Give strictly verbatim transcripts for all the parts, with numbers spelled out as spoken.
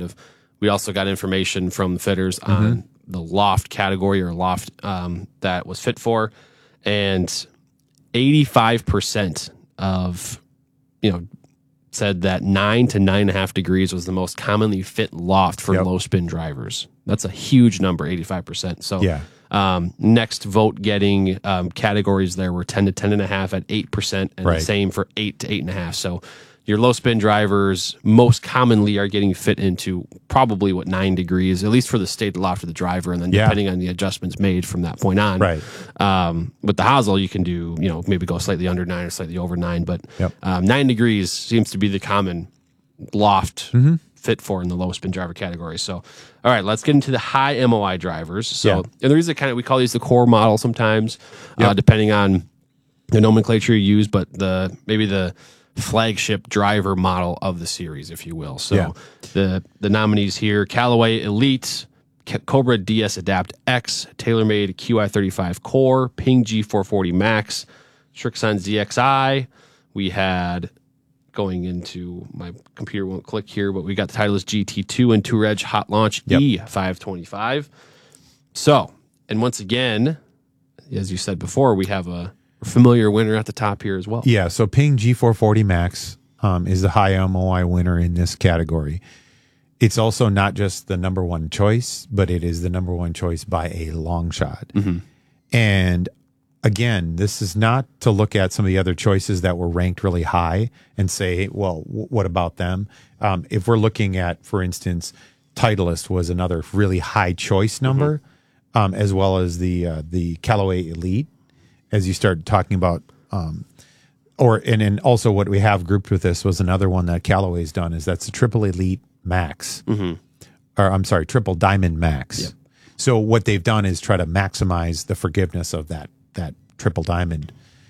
of. We also got information from the fitters on mm-hmm. the loft category or loft um, that was fit for, and eighty-five percent of, you know, said that nine to nine and a half degrees was the most commonly fit loft for yep. low spin drivers. That's a huge number, eighty-five percent. So yeah. um, next vote getting um, categories there were ten to ten and a half at eight percent, and right. the same for eight to eight and a half. So your low spin drivers most commonly are getting fit into probably what nine degrees, at least for the state loft of the driver, and then yeah. depending on the adjustments made from that point on. Right. Um, with the Hazel, you can do, you know, maybe go slightly under nine or slightly over nine, but yep. um, nine degrees seems to be the common loft mm-hmm. fit for in the low spin driver category. So, all right, let's get into the high M O I drivers. So, yeah. and the reason kind of we call these the core model sometimes, yep. uh, depending on the nomenclature you use, but the maybe the flagship driver model of the series, if you will. So yeah. the the nominees here: Callaway Elite, Cobra D S Adapt X, TaylorMade Q I thirty-five Core, Ping G four forty Max, Srixon Z X I. We had, going into, my computer won't click here, but we got the Titleist G T two and Touredge Hot Launch yep. E five twenty-five. So, and once again, as you said before, we have a familiar winner at the top here as well. Yeah, so Ping G four forty Max um, is the high M O I winner in this category. It's also not just the number one choice, but it is the number one choice by a long shot. Mm-hmm. And again, this is not to look at some of the other choices that were ranked really high and say, well, w- what about them? Um, if we're looking at, for instance, Titleist was another really high choice number, mm-hmm. um, as well as the uh, the Callaway Elite. As you start talking about, um, or and then also what we have grouped with this was another one that Callaway's done is that's the Triple Elite Max, mm-hmm. or I'm sorry, Triple Diamond Max. Yep. So what they've done is try to maximize the forgiveness of that that Triple Diamond,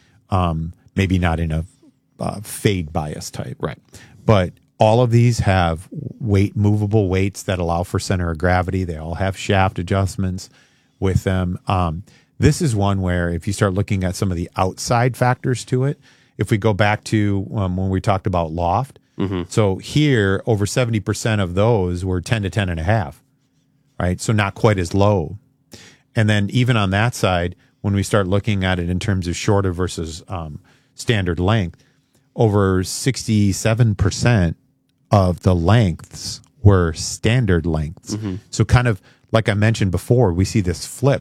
um, maybe not in a uh, fade bias type, right? But all of these have weight movable weights that allow for center of gravity. They all have shaft adjustments with them. Um, This is one where if you start looking at some of the outside factors to it, if we go back to um, when we talked about loft, mm-hmm. so here over seventy percent of those were ten to ten and a half, right? So not quite as low. And then even on that side, when we start looking at it in terms of shorter versus um, standard length, over sixty-seven percent of the lengths were standard lengths. Mm-hmm. So kind of like I mentioned before, we see this flip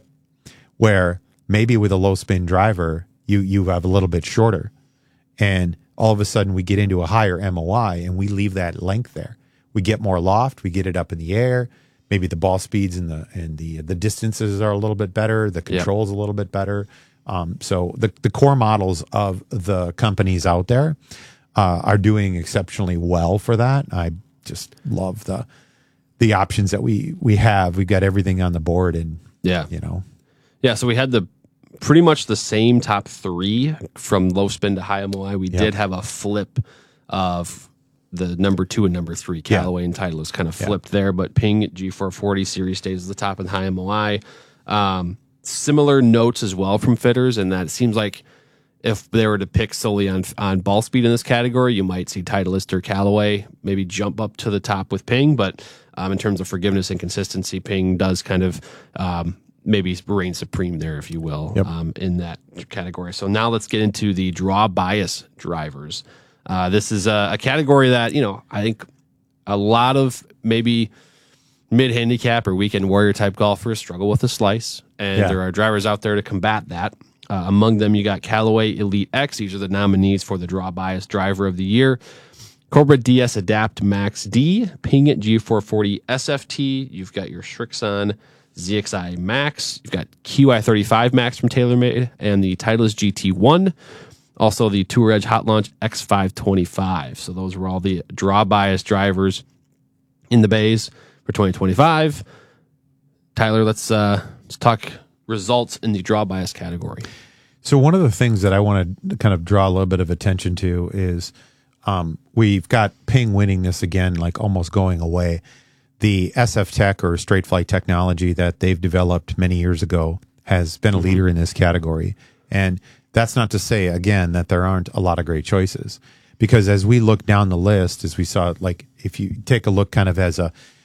where maybe with a low spin driver, you you have a little bit shorter. And all of a sudden we get into a higher M O I and we leave that length there. We get more loft, we get it up in the air. Maybe the ball speeds and the and the the distances are a little bit better, the controls yep. a little bit better. Um, so the, the core models of the companies out there uh, are doing exceptionally well for that. I just love the the options that we we have. We've got everything on the board, and yeah, you know. Yeah, so we had the pretty much the same top three from low spin to high M O I. We yep. did have a flip of the number two and number three. Callaway yeah. and Titleist kind of flipped yeah. there, but Ping G four forty series stays at the top of the high M O I. Um, similar notes as well from fitters, and that it seems like if they were to pick solely on on ball speed in this category, you might see Titleist or Callaway maybe jump up to the top with Ping, but um, in terms of forgiveness and consistency, Ping does kind of um, maybe reign supreme there, if you will, yep. um, in that category. So now let's get into the draw bias drivers. Uh, this is a, a category that, you know, I think a lot of maybe mid-handicap or weekend warrior type golfers struggle with the slice, and yeah. there are drivers out there to combat that. Uh, among them, you got Callaway Elite X. These are the nominees for the draw bias driver of the year. Cobra D S Adapt Max D, Ping G four forty S F T. You've got your Srixon Z X I Max. You've got Q I thirty-five Max from TaylorMade and the Titleist G T one. Also the Touredge Hot Launch X five twenty-five. So those were all the draw bias drivers in the bays for twenty twenty-five. Tyler, let's uh, let's talk results in the draw bias category. So one of the things that I want to kind of draw a little bit of attention to is um, we've got Ping winning this again, like almost going away. The S F Tech or Straight Flight technology that they've developed many years ago has been a leader in this category. And that's not to say, again, that there aren't a lot of great choices. Because as we look down the list, as we saw, like if you take a look kind of as a